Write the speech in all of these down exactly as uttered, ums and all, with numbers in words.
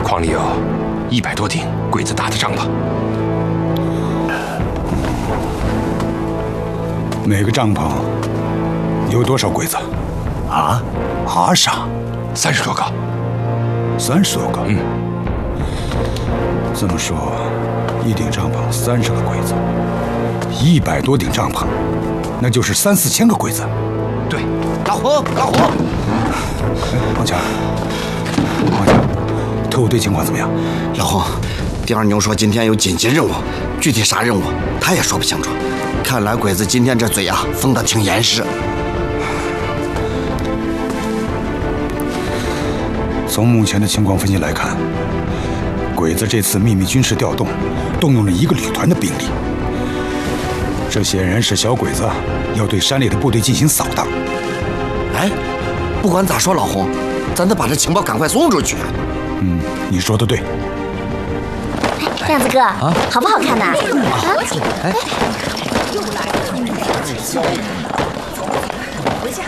矿里有一百多顶鬼子搭的帐篷， 每个帐篷有多少鬼子？ 啊？啊啥？ 三十多个。 三十多个？ 嗯。 这么说，一顶帐篷三十个鬼子，一百多顶帐篷，那就是三四千个鬼子。 对。 老胡，老胡。 哎，王强，王强，特务队情况怎么样？ 老胡，第二牛说今天有紧急任务，具体啥任务他也说不清楚。看来鬼子今天这嘴啊封得挺严实。 从目前的情况分析来看，鬼子这次秘密军事调动，动用了一个旅团的兵力。这显然是小鬼子要对山里的部队进行扫荡。 哎，不管咋说，老胡，咱得把这情报赶快送出去。 嗯，你说的对。 哎，亮子哥，啊、好不好看呐？啊， 哎， 又来了。回家。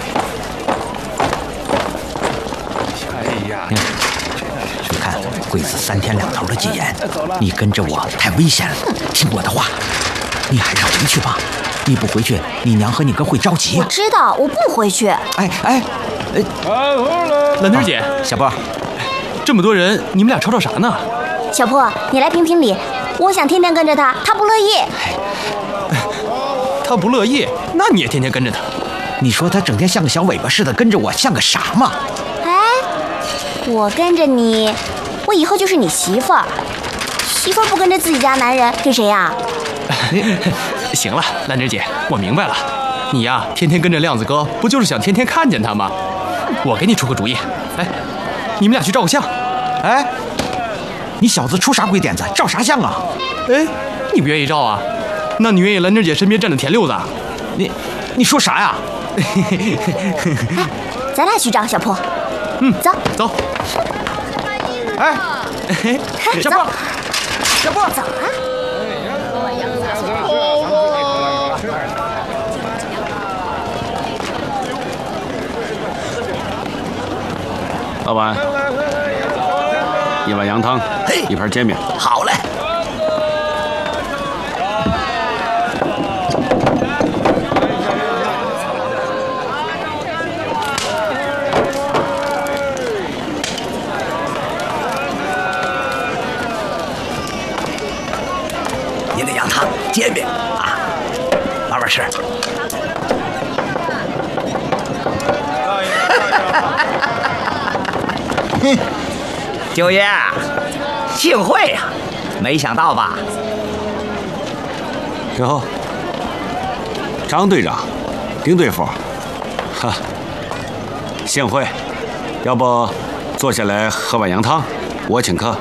哎呀，你看，鬼子三天两头的戒严，你跟着我太危险了，听我的话，你还是回去吧。你不回去，你娘和你哥会着急。 我知道，我不回去。 哎哎哎， 兰妮姐， 啊、小波， 这么多人，你们俩吵吵啥呢？ 小破，你来评评理。我想天天跟着他，他不乐意。 他不乐意，那你也天天跟着他。 你说他整天像个小尾巴似的跟着我，像个啥嘛？ 哎，我跟着你，我以后就是你媳妇儿。媳妇儿不跟着自己家男人，跟谁呀？ 行了，兰芝姐，我明白了。你呀，天天跟着亮子哥，不就是想天天看见他吗？我给你出个主意，哎，你们俩去照个相。 哎，你小子出啥鬼点子？照啥相啊？ 哎，你不愿意照啊？那你愿意兰芝姐身边站着田六子？ 你你说啥呀？ 哎，咱俩去照小破。 嗯， 走走。 哎，小破，小破， 走啊！ 老板，一碗羊汤，一盘煎饼。 好嘞。你的羊汤、煎饼啊，慢慢吃。九爷，幸会呀、啊！没想到吧？ 哟，张队长，丁队副，哈，幸会。要不坐下来喝碗羊汤，我请客。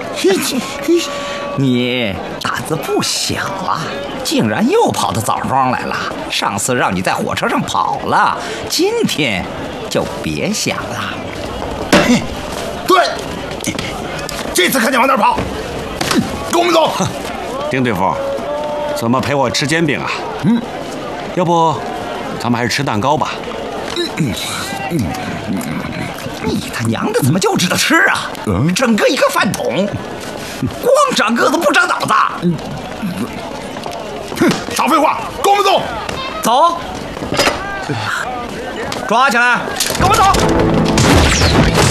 你胆子不小啊，竟然又跑到枣庄来了。上次让你在火车上跑了，今天就别想了。 对，这次看见往哪儿跑，跟我们走。 丁队副，怎么陪我吃煎饼啊？嗯，要不咱们还是吃蛋糕吧。 嗯嗯嗯、你他娘的怎么就知道吃啊？嗯、整个一个饭桶，光长个子不长脑子。嗯、 哼，少废话，跟我们走。 走，抓起来，跟我走。